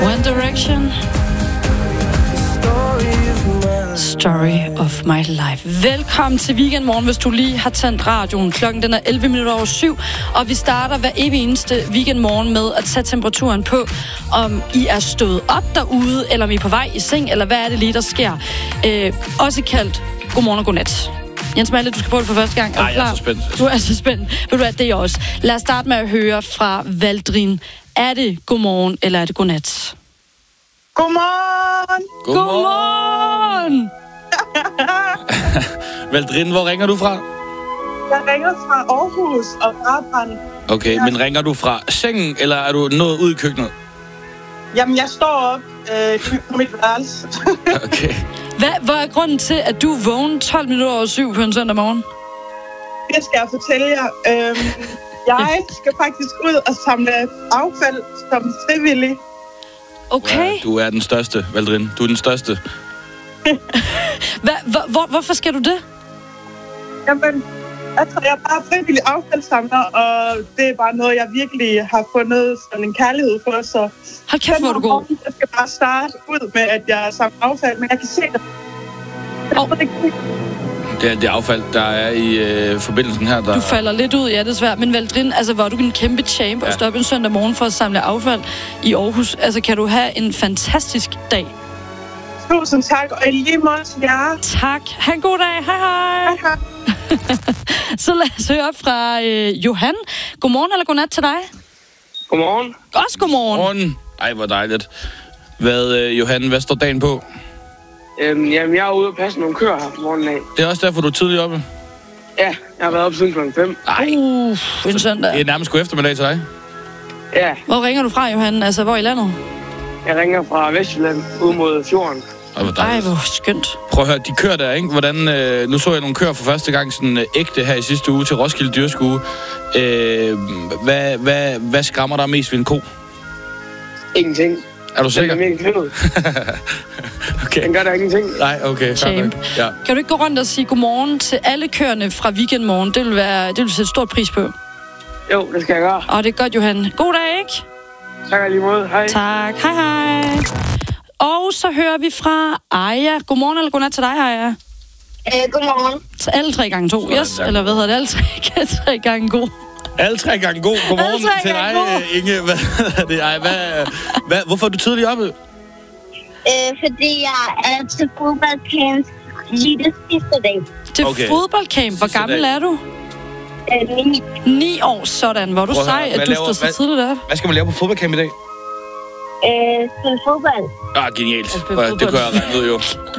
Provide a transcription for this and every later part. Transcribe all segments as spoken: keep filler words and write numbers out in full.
One Direction. Story of my life. Velkommen til Weekendmorgen, hvis du lige har tændt radioen. Klokken den er elleve minutter over syv, og vi starter hver evig eneste weekendmorgen med at tage temperaturen på, om I er stået op derude, eller om I er på vej i seng, eller hvad er det lige, der sker. Øh, også kaldt godmorgen og godnat. Jens Malte, du skal på det for første gang. Nej, jeg er så spændt. Du er så spændt. Ved du hvad, det er også. Lad os starte med at høre fra Valdrin. Er det godmorgen, eller er det godnat? Godmorgen! Godmorgen! Valdrin, hvor ringer du fra? Jeg ringer fra Aarhus og Brabrand. Okay, men ringer du fra sengen, eller er du nået ud i køkkenet? Jamen, jeg står op øh, på mit værelse. Okay. Hvad, hvad er grunden til, at du vågner tolv minutter over syv på en søndag morgen? Det skal jeg fortælle jer. Øhm, jeg skal faktisk ud og samle affald som frivillig. Okay. Ja, du er den største, Valdrin. Du er den største. Hva, hvor, hvor, hvorfor skal du det? Jamen, altså, jeg er bare frivillig affaldssamler, og det er bare noget, jeg virkelig har fundet sådan en kærlighed for. Så hold kæft, hvor er du god. Jeg skal bare starte ud med, at jeg samler affald, men jeg kan se det. Oh. Det er det affald, der er i øh, forbindelsen her. Der... Du falder lidt ud, ja, det er svært. Men Valdrin, altså, var du en kæmpe champ ja. at stoppe en søndag morgen for at samle affald i Aarhus? Altså, kan du have en fantastisk dag? Tusind tak, og i lige måde til jer. Tak. Ha' en god dag. Hej, hej. Hej, hej. Så lad os høre fra øh, Johan. Godmorgen eller godnat til dig? Godmorgen. Også godmorgen. Godmorgen. Ej, hvor dejligt. Hvad, øh, Johan, hvad står dagen på? Øhm, jamen, jeg er ude og passe nogle køer her på morgenen af. Det er også derfor, du er tidligt oppe? Ja, jeg har været oppe siden klokken fem. Ej. Uh, en søndag. Det er nærmest god eftermiddag til dig. Ja. Hvor ringer du fra, Johan? Altså, hvor i landet? Jeg ringer fra Vestjylland, ud mod fjorden. Ej, hvor Ej, hvor skønt. Prøv at høre, de kører der, ikke? Hvordan, øh, nu så jeg nogle køer for første gang sådan øh, ægte her i sidste uge til Roskilde Dyrskue. Øh, hvad, hvad, hvad skræmmer dig mest ved en ko? Ingenting. Er du sikker? Den er virkelig kød. Okay. Den gør der ingenting. Nej, okay. Champ. Ja. Kan du ikke gå rundt og sige godmorgen til alle køerne fra Weekendmorgen? Det vil være, det vil sætte stor pris på. Jo, det skal jeg gøre. Og det er godt, Johan. God dag, ikke? Tak lige måde. Hej. Tak. Hej, hej. Og så hører vi fra Aja. Godmorgen eller godnat til dig, Aja? Øh, godmorgen. Så alle tre gange to, Sådan, yes? der. Eller hvad hedder det? Alle tre, tre gange god. Alle tre gange god. Godmorgen Alle tre til gange dig, god. øh, Inge. Hvad, det, ej, hvad, hvad, hvorfor er du tidligt oppe? Øh, fordi jeg er til fodboldcamp lige det sidste dag. Til Okay. fodboldcamp. Hvor Sidste gammel dag. er du? Øh, ni. Ni år, sådan. Hvor er du Prøv at sej, høre, at hvad du laver- står så hvad- tidligt op. Hvad skal man lave på fodboldcamp i dag? Øh, spille fodbold. Ah, genialt. spille Det fodbold. kunne jeg regne ud, jo.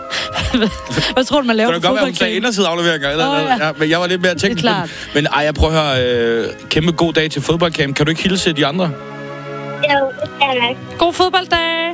Hvad tror du, man laver Kan på det godt være, hun sagde fodboldcamp? inderside afleveringer? Eller, Åh, oh, ja. ja. Ja, men jeg var lidt mere tænkt. Det er klart. Men ej, jeg prøver at høre, øh, kæmpe god dag til fodboldcamp. Kan du ikke hilse de andre? Jo, det skal jeg nok. God fodbolddag.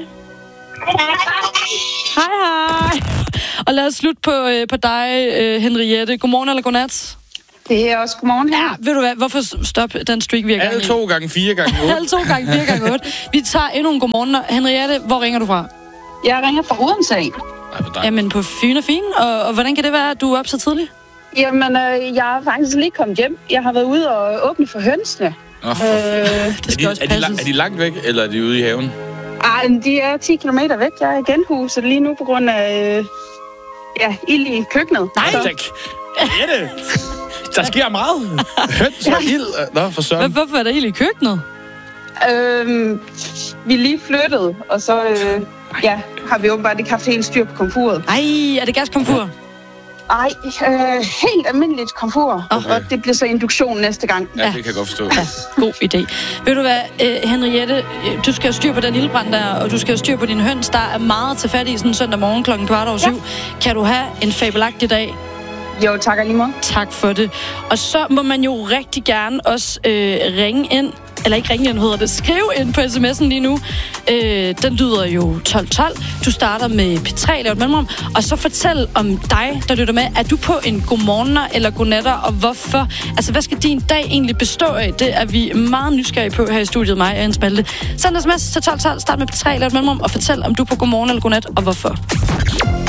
Hej, hej. Og lad os slutte på, øh, på dig, øh, Henriette. Godmorgen eller godnat? Det er også godmorgen her. Ja, ved du hvad? Hvorfor stop den streak, vi er gang i? Alle to gange fire gange otte. Alle to gange fire gange otte. Vi tager endnu en godmorgen. Henriette, hvor ringer du fra? Jeg ringer fra Odense af. Ej, hvor dejligt. Jamen på Fyn og Fin. Og, og hvordan kan det være, at du er op så tidligt? Jamen, øh, jeg er faktisk lige kommet hjem. Jeg har været ude og åbne for hønsene. Nå, for- Øh, Det skal er, også de, er, de, passes. lang- er de langt væk, eller er de ude i haven? ej, de er ti kilometer væk. Jeg er i genhuset lige nu på grund af øh, ja, ild i køkkenet. Nej. Så, Jette! Der sker meget. Høns og ild. Nå, for Hvad, søren. hvorfor er der ild i køkkenet? øh, vi er lige flyttet, og så øh, ja, har vi åbenbart ikke haft helt styr på komfuret. Ej, er det gaskomfur? Ej, øh, helt almindeligt komfur. Okay. Og det bliver så induktion næste gang. Ja, det kan jeg godt forstå. Ja, god idé. Ved du hvad, øh, Henriette, øh, du skal have styr på den ildbrand der, og du skal have styr på dine høns. Der er meget til fat i sådan en søndag morgen klokken kvart over syv. Kan du have en fabelagtig dag? Jo, tak lige måde. Tak for det. Og så må man jo rigtig gerne også øh, ringe ind, eller ikke ringe ind, hedder det, skriv ind på sms'en lige nu. Øh, den lyder jo tolv tolv. Du starter med P tre, laver et mellemrum, og så fortæl om dig, der lytter med. Er du på en godmorgener eller godnatter, og hvorfor? Altså, hvad skal din dag egentlig bestå af? Det er vi meget nysgerrige på her i studiet, mig og Jens Malte. Send en sms til tolv tolv, start med P tre, lav et mellemrum, og fortæl, om du er på godmorgen eller godnat, og hvorfor.